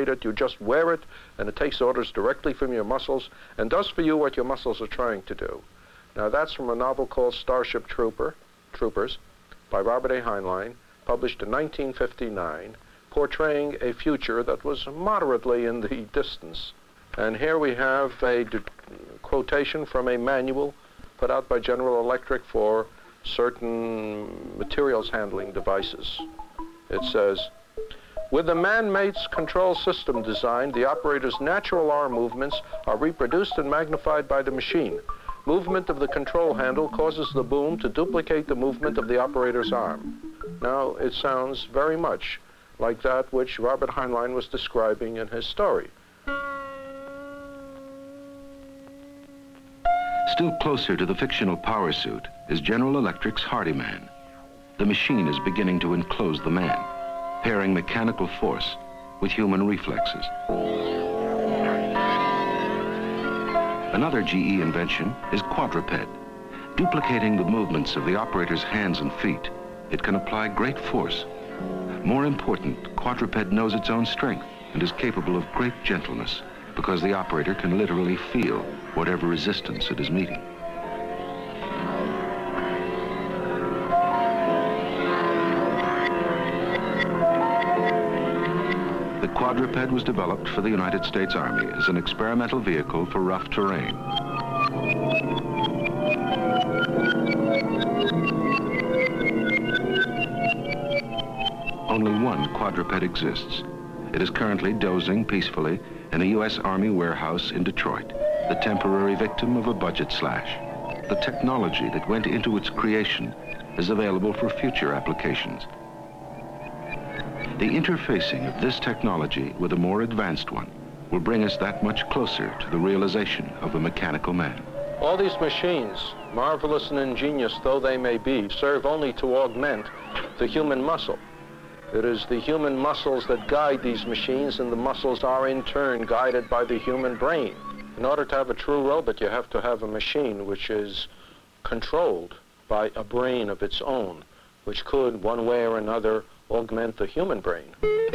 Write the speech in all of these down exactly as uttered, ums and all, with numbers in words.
operate it. You just wear it, and it takes orders directly from your muscles and does for you what your muscles are trying to do. Now, that's from a novel called Starship Trooper, Troopers by Robert A. Heinlein, published in nineteen fifty-nine, portraying a future that was moderately in the distance. And here we have a quotation from a manual put out by General Electric for certain materials handling devices. It says, with the man-mate's control system designed, the operator's natural arm movements are reproduced and magnified by the machine. Movement of the control handle causes the boom to duplicate the movement of the operator's arm. Now, it sounds very much like that which Robert Heinlein was describing in his story. Still closer to the fictional power suit is General Electric's Hardyman. The machine is beginning to enclose the man, pairing mechanical force with human reflexes. Another G E invention is Quadruped. Duplicating the movements of the operator's hands and feet, it can apply great force. More important, Quadruped knows its own strength and is capable of great gentleness because the operator can literally feel whatever resistance it is meeting. The Quadruped was developed for the United States Army as an experimental vehicle for rough terrain. Only one Quadruped exists. It is currently dozing peacefully in a U S Army warehouse in Detroit, the temporary victim of a budget slash. The technology that went into its creation is available for future applications. The interfacing of this technology with a more advanced one will bring us that much closer to the realization of a mechanical man. All these machines, marvelous and ingenious though they may be, serve only to augment the human muscle. It is the human muscles that guide these machines, and the muscles are in turn guided by the human brain. In order to have a true robot, you have to have a machine which is controlled by a brain of its own, which could, one way or another, augment the human brain.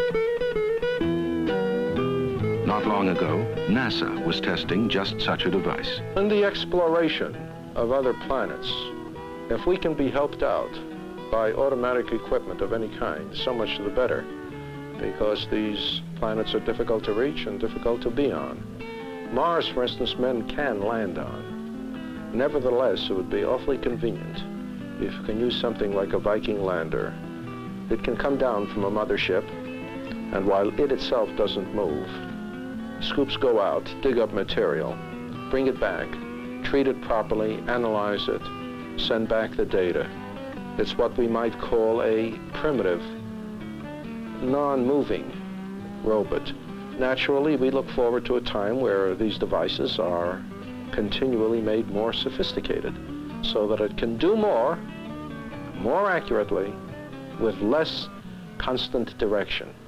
Not long ago, NASA was testing just such a device. In the exploration of other planets, if we can be helped out by automatic equipment of any kind, so much the better, because these planets are difficult to reach and difficult to be on. Mars, for instance, men can land on. Nevertheless, it would be awfully convenient if you can use something like a Viking lander. It can come down from a mothership, and while it itself doesn't move, scoops go out, dig up material, bring it back, treat it properly, analyze it, send back the data. It's what we might call a primitive, non-moving robot. Naturally, we look forward to a time where these devices are continually made more sophisticated so that it can do more, more accurately, with less constant direction.